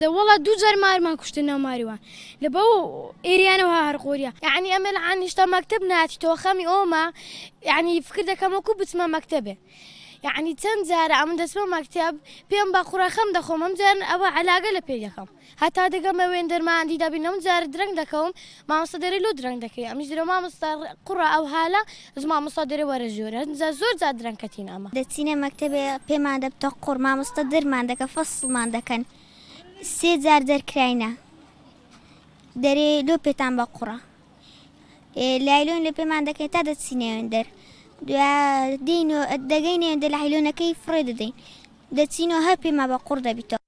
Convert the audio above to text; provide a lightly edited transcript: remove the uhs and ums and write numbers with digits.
والله دوو جار مارمان کوشتنەوە ماریوان لە بەو ئێریانەوە هەرقۆریە یعنی ئەمە لە عانیشتا مەکتب نهاتیتەوە خەمی ئەومە یعنی فکر دەکەم وەکو بچمە مەکتەبێ یعنی چەند جارە ئەمە دەچمە مەکتەب پێم بە قوڕە خەم دەخۆم ئەم جار ئەوە عەلاقە لە پێ دەکەم هەتا دەگەمە وێندەرمان دیدا بین ئەم جار درەنگ دەکەوم مامۆستا دەرێ لۆ درەنگ دەکەی ئەمیش درە مامۆستا قوڕە ئەو حالە ئەس مامۆستا دەرێ وەرە ژۆرە زۆر جار درەنگکەتین ئەمە دەچینە مەکتەبێ پێمان دەبتە قوڕ مامۆستا دەرمان دەکە فەسڵمان دەکەن سێ جار دەرکراینە دەرێ لۆ پێتان بە قوڕە لایلۆن لە پێمان دەکەین تا دەچینە وێندەر دەگەینێ لە حیلۆنەکەی فڕێ دەدەین دەچینەوە هەر پێمان بە قوڕ دەبیتەوە